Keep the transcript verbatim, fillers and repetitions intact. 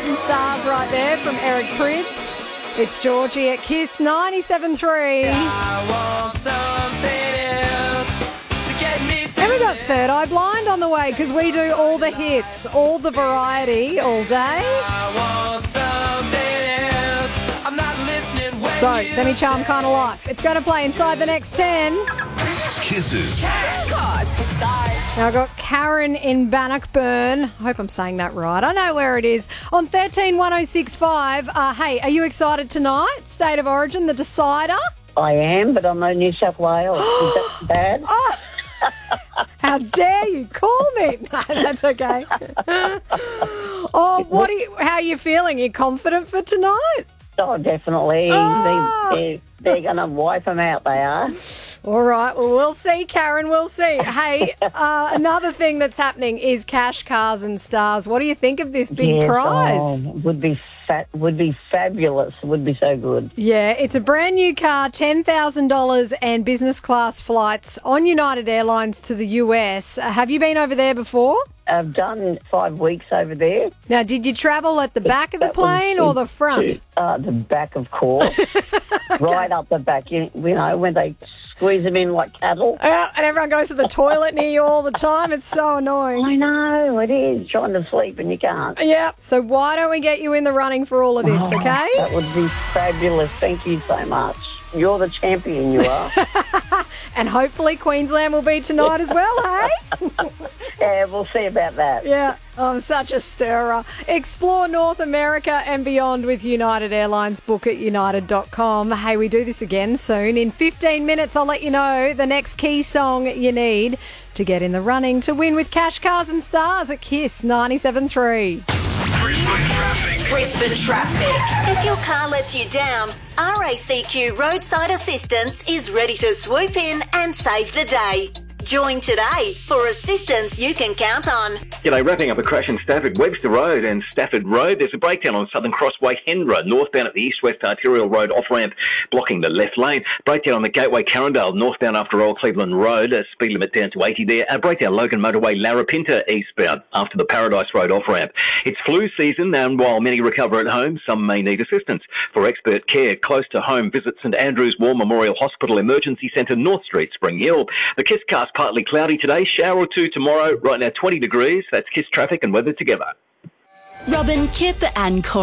and Stars right there from Eric Prydz. It's Georgie at Kiss ninety-seven point three. I want something else to get me through. And we got Third Eye Blind on the way because we do all the hits, all the variety, all day. I want something else. I'm not listening when So, you Semi-Charm Kind of Life. It's going to play inside the next ten. Kisses. Now I've got Karen in Bannockburn. I hope I'm saying that right. I know where it is. On thirteen one oh six five. Uh, hey, are you excited tonight? State of Origin, the decider. I am, but I'm in New South Wales. Is that bad? Oh, how dare you call me? No, that's okay. Oh, what are you, how are you feeling? Are you confident for tonight? Oh, definitely. Oh. They, they're they're going to wipe them out, they are. All right, well, we'll see, Karen, we'll see. Hey, uh, another thing that's happening is Cash, Cars and Stars. What do you think of this big Yes, prize? oh, would be fat, would be fabulous. Would be so good. Yeah, it's a brand new car, ten thousand dollars and business class flights on United Airlines to the U S. Uh, have you been over there before? I've done five weeks over there. Now, did you travel at the back of the That was plane or the front? Uh, the back, of course. Right up the back. You, you know, when they squeeze them in like cattle. Uh, and everyone goes to the toilet near you all the time. It's so annoying. I know, it is. Trying to sleep and you can't. Yeah, so why don't we get you in the running for all of this, Oh, okay? That would be fabulous. Thank you so much. You're the champion, you are. And hopefully Queensland will be tonight as well, hey? Yeah, we'll see about that. Yeah, I'm such a stirrer. Explore North America and beyond with United Airlines. Book at united dot com. Hey, we do this again soon. In fifteen minutes, I'll let you know the next key song you need to get in the running to win with Cash, Cars and Stars at Kiss ninety-seven point three. Brisbane traffic. Brisbane traffic. If your car lets you down, R A C Q Roadside Assistance is ready to swoop in and save the day. Join today for assistance you can count on. G'day, wrapping up a crash in Stafford, Webster Road and Stafford Road. There's a breakdown on Southern Crossway Hendra, northbound at the east-west arterial road off-ramp, blocking the left lane. Breakdown on the Gateway Carindale, northbound after Old Cleveland Road, a speed limit down to eighty there. A breakdown Logan Motorway, Larapinta eastbound after the Paradise Road off-ramp. It's flu season, and while many recover at home, some may need assistance. For expert care close to home, visit St Andrew's War Memorial Hospital Emergency Centre, North Street, Spring Hill. The Kiss Cast partly cloudy today, shower or two tomorrow. Right now, twenty degrees. That's Kiss traffic and weather together. Robin, Kip and Cor.